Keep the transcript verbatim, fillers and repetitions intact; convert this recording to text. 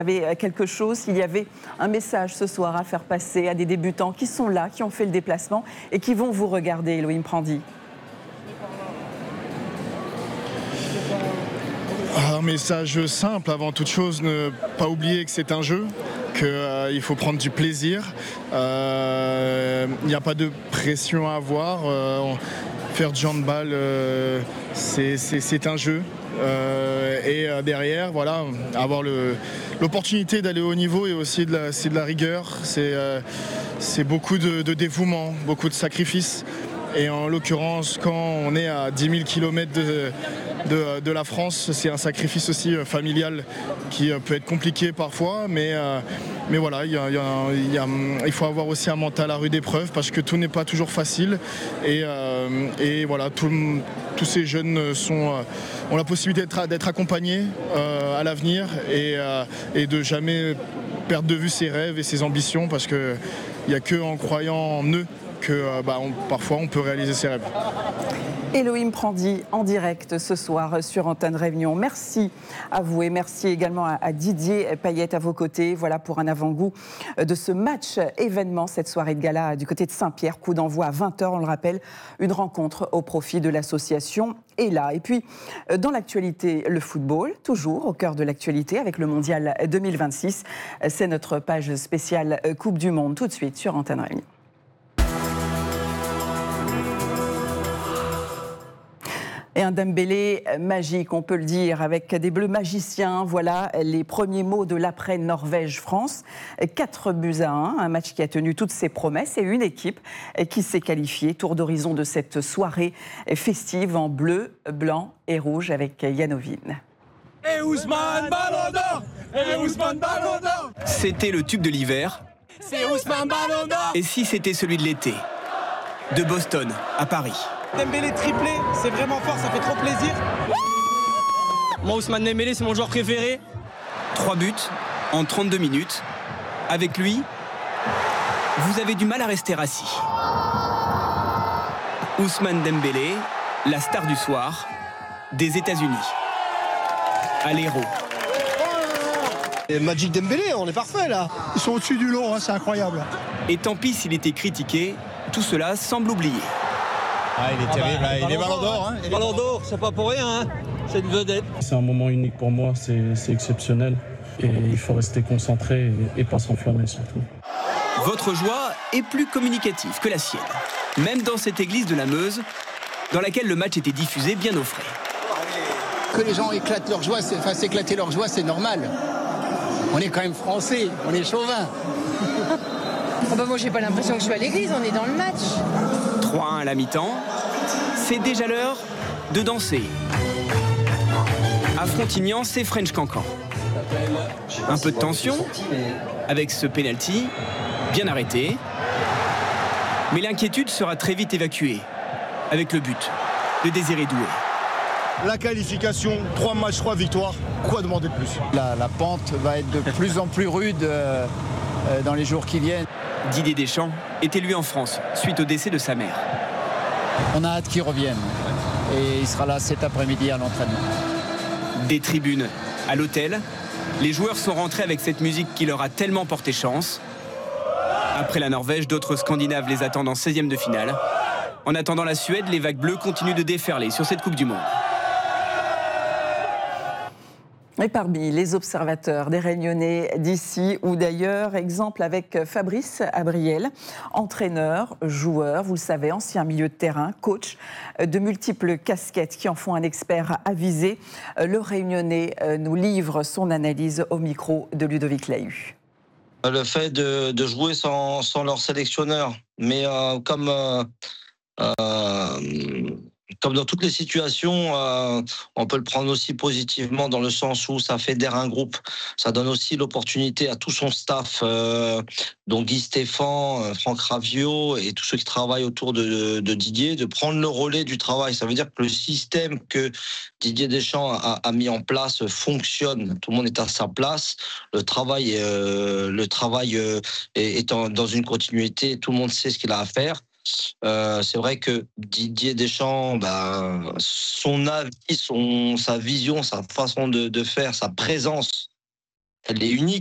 avait quelque chose, s'il y avait un message ce soir à faire passer à des débutants qui sont là, qui ont fait le déplacement et qui vont vous regarder, Elohim Prandi. Un message simple avant toute chose, ne pas oublier que c'est un jeu, qu'il euh, faut prendre du plaisir. Il euh, n'y a pas de pression à avoir. Euh, faire du handball, euh, c'est, c'est, c'est un jeu. Euh, et euh, derrière, voilà, avoir le, l'opportunité d'aller au haut niveau et aussi de la, c'est de la rigueur. C'est, euh, c'est beaucoup de, de dévouement, beaucoup de sacrifices. Et en l'occurrence, quand on est à dix mille kilomètres de, de, de la France, c'est un sacrifice aussi familial qui peut être compliqué parfois. Mais, mais voilà, il, y a, il, y a, il, y a, il faut avoir aussi un mental à rude épreuve parce que tout n'est pas toujours facile. Et, et voilà, tout, tous ces jeunes sont, ont la possibilité d'être, d'être accompagnés euh, à l'avenir et, euh, et de jamais perdre de vue ses rêves et ses ambitions parce qu'il n'y a qu'en croyant en eux que bah, on, parfois on peut réaliser ses rêves. Elohim Prandi en direct ce soir sur Antenne Réunion. Merci à vous et merci également à, à Didier Payet à vos côtés. Voilà pour un avant-goût de ce match événement, cette soirée de gala du côté de Saint-Pierre. Coup d'envoi à vingt heures, on le rappelle, une rencontre au profit de l'association est là. Et puis, dans l'actualité, le football, toujours au cœur de l'actualité avec le Mondial deux mille vingt-six. C'est notre page spéciale Coupe du Monde tout de suite sur Antenne Réunion. Et un Dembélé magique, on peut le dire, avec des bleus magiciens. Voilà les premiers mots de l'après-Norvège-France. quatre buts à un, un match qui a tenu toutes ses promesses et une équipe qui s'est qualifiée. Tour d'horizon de cette soirée festive en bleu, blanc et rouge avec Yann Ovine. Et Ousmane Ballon d'Or, et Ousmane Ballon d'Or. C'était le tube de l'hiver. C'est Ousmane Ballon d'Or. Et si c'était celui de l'été, de Boston à Paris. Dembélé triplé, c'est vraiment fort, ça fait trop plaisir. Moi, Ousmane Dembélé, c'est mon joueur préféré. Trois buts en trente-deux minutes. Avec lui, vous avez du mal à rester assis. Ousmane Dembélé, la star du soir des États-Unis. À l'héros. Et Magic Dembélé, on est parfait là. Ils sont au-dessus du lot, hein, c'est incroyable. Et tant pis s'il était critiqué, tout cela semble oublié. Ah, il est ah terrible, bah, là. il est ballon d'or. Hein. Ballon d'or, c'est pas pour rien, hein. C'est une vedette. C'est un moment unique pour moi, c'est, c'est exceptionnel. Et il faut rester concentré et, et pas s'enflammer surtout. Votre joie est plus communicative que la sienne. Même dans cette église de la Meuse, dans laquelle le match était diffusé bien au frais. Que les gens éclatent leur joie, c'est, enfin s'éclater leur joie, c'est normal. On est quand même français, on est chauvin. Oh bah moi j'ai pas l'impression que je suis à l'église, on est dans le match. trois à un à la mi-temps, c'est déjà l'heure de danser. À Frontignan, c'est French Cancan. Un peu de tension avec ce penalty, bien arrêté. Mais l'inquiétude sera très vite évacuée avec le but de Désiré Doué. La qualification, trois matchs, trois victoires, quoi demander de plus? La, la pente va être de plus en plus rude euh, euh, dans les jours qui viennent. Didier Deschamps est élu en France suite au décès de sa mère. On a hâte qu'il revienne et il sera là cet après-midi à l'entraînement. Des tribunes à l'hôtel, les joueurs sont rentrés avec cette musique qui leur a tellement porté chance. Après la Norvège, d'autres Scandinaves les attendent en seizième de finale. En attendant la Suède, les vagues bleues continuent de déferler sur cette Coupe du Monde. Et parmi les observateurs des Réunionnais d'ici ou d'ailleurs, exemple avec Fabrice Abriel, entraîneur, joueur, vous le savez, ancien milieu de terrain, coach, de multiples casquettes qui en font un expert avisé. Le Réunionnais nous livre son analyse au micro de Ludovic Lahu. Le fait de, de jouer sans, sans leur sélectionneur, mais euh, comme... Euh, euh, Comme dans toutes les situations, euh, on peut le prendre aussi positivement dans le sens où ça fédère un groupe. Ça donne aussi l'opportunité à tout son staff, euh, donc Guy Stéphane, Franck Raviot et tous ceux qui travaillent autour de, de Didier, de prendre le relais du travail. Ça veut dire que le système que Didier Deschamps a, a mis en place fonctionne. Tout le monde est à sa place. Le travail, euh, le travail euh, est, est en, dans une continuité. Tout le monde sait ce qu'il a à faire. Euh, c'est vrai que Didier Deschamps, bah, son avis, son, sa vision, sa façon de, de faire, sa présence elle est unique.